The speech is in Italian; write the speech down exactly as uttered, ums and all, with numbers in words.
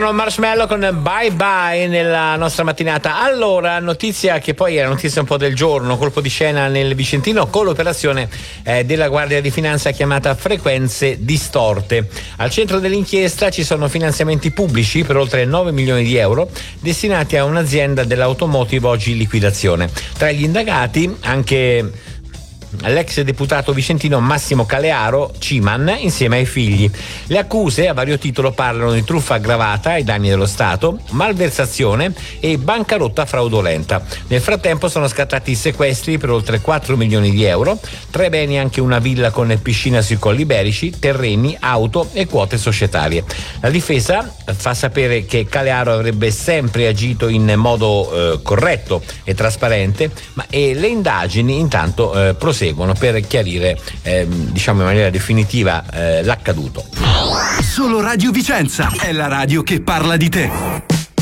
Erano Marshmello con Bye Bye nella nostra mattinata. Allora, notizia che poi è la notizia un po' del giorno, colpo di scena nel Vicentino con l'operazione eh, della Guardia di Finanza chiamata Frequenze Distorte. Al centro dell'inchiesta ci sono finanziamenti pubblici per oltre nove milioni di euro destinati a un'azienda dell'automotive oggi in liquidazione. Tra gli indagati anche l'ex deputato vicentino Massimo Calearo Ciman insieme ai figli. Le accuse a vario titolo parlano di truffa aggravata ai danni dello Stato, malversazione e bancarotta fraudolenta. Nel frattempo sono scattati i sequestri per oltre quattro milioni di euro, tre beni, anche una villa con piscina sui Colli Iberici, terreni, auto e quote societarie. La difesa fa sapere che Calearo avrebbe sempre agito in modo eh, corretto e trasparente, ma e le indagini intanto eh, proseguono per chiarire eh, diciamo in maniera definitiva eh, l'accaduto. Solo Radio Vicenza è la radio che parla di te.